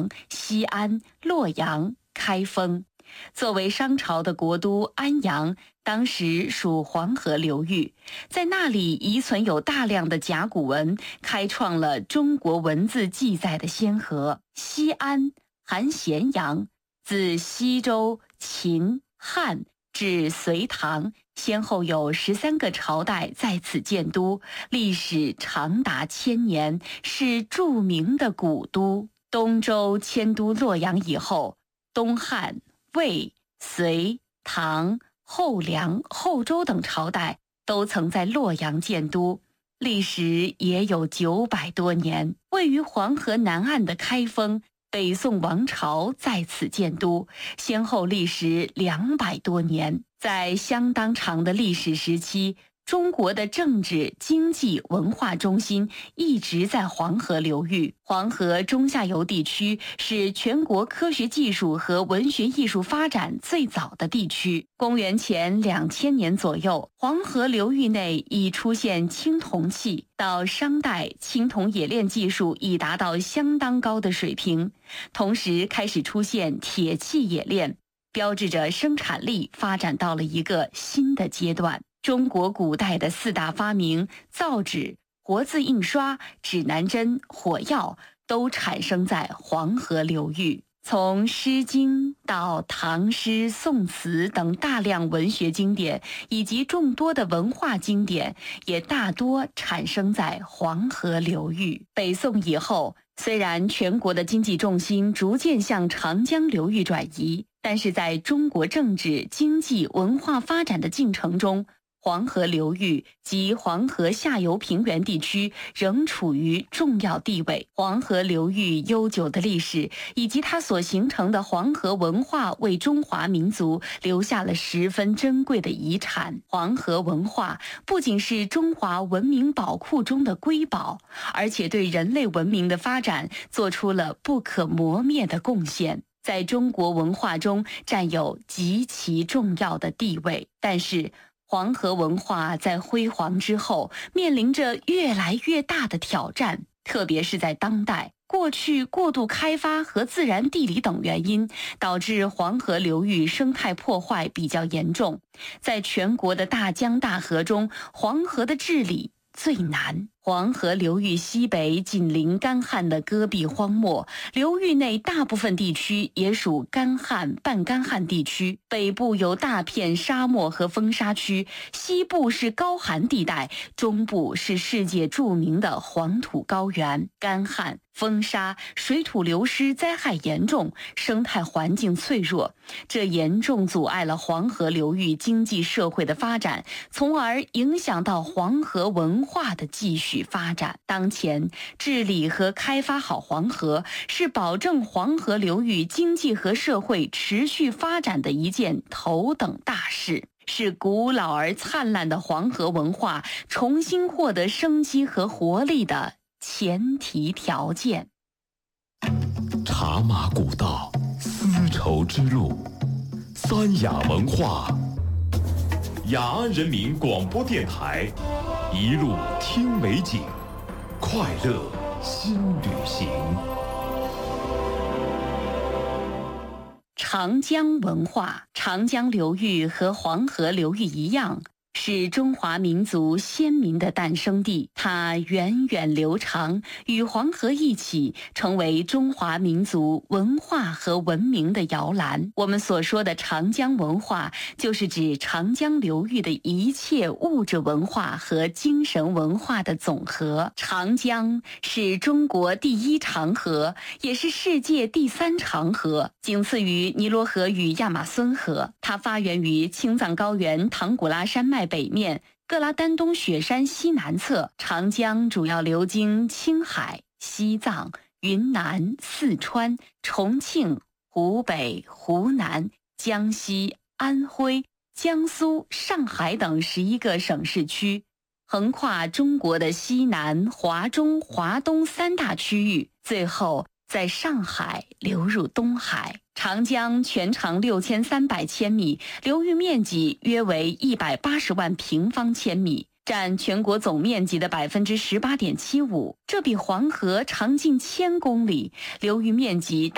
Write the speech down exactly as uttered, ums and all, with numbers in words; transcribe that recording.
阳、西安、洛阳、开封。作为商朝的国都，安阳当时属黄河流域，在那里遗存有大量的甲骨文，开创了中国文字记载的先河。西安含咸阳，自西周、秦、汉至隋唐，先后有十三个朝代在此建都，历史长达千年，是著名的古都。东周迁都洛阳以后，东汉、魏、隋、唐、后梁、后周等朝代都曾在洛阳建都，历史也有九百多年。位于黄河南岸的开封，北宋王朝在此建都，先后历时两百多年。在相当长的历史时期，中国的政治、经济、文化中心一直在黄河流域。黄河中下游地区是全国科学技术和文学艺术发展最早的地区。公元前两千年左右，黄河流域内已出现青铜器，到商代，青铜冶炼技术已达到相当高的水平，同时开始出现铁器冶炼，标志着生产力发展到了一个新的阶段。中国古代的四大发明造纸、活字印刷、指南针、火药都产生在黄河流域。从《诗经》到唐诗、宋词等大量文学经典，以及众多的文化经典，也大多产生在黄河流域。北宋以后，虽然全国的经济重心逐渐向长江流域转移，但是在中国政治、经济、文化发展的进程中，黄河流域及黄河下游平原地区仍处于重要地位。黄河流域悠久的历史以及它所形成的黄河文化，为中华民族留下了十分珍贵的遗产。黄河文化不仅是中华文明宝库中的瑰宝，而且对人类文明的发展做出了不可磨灭的贡献，在中国文化中占有极其重要的地位。但是黄河文化在辉煌之后，面临着越来越大的挑战，特别是在当代。过去过度开发和自然地理等原因，导致黄河流域生态破坏比较严重。在全国的大江大河中，黄河的治理最难。黄河流域西北紧邻干旱的戈壁荒漠，流域内大部分地区也属干旱、半干旱地区。北部有大片沙漠和风沙区，西部是高寒地带，中部是世界著名的黄土高原。干旱、风沙、水土流失灾害严重，生态环境脆弱，这严重阻碍了黄河流域经济社会的发展，从而影响到黄河文化的继续发展。当前，治理和开发好黄河，是保证黄河流域经济和社会持续发展的一件头等大事，是古老而灿烂的黄河文化重新获得生机和活力的前提条件。 茶马古道，丝绸之路，三雅文化。雅安人民广播电台，一路听美景，快乐新旅行。 长江文化，长江流域和黄河流域一样，是中华民族先民的诞生地，它源远流长，与黄河一起成为中华民族文化和文明的摇篮。我们所说的长江文化，就是指长江流域的一切物质文化和精神文化的总和。长江是中国第一长河，也是世界第三长河，仅次于尼罗河与亚马孙河。它发源于青藏高原唐古拉山脉北面，各拉丹东雪山西南侧。长江主要流经青海、西藏、云南、四川、重庆、湖北、湖南、江西、安徽、江苏、上海等十一个省市区，横跨中国的西南、华中、华东三大区域，最后在上海流入东海。长江全长六千三百千米，流域面积约为一百八十万平方千米，占全国总面积的百分之十八点七五，这比黄河长近千公里，流域面积大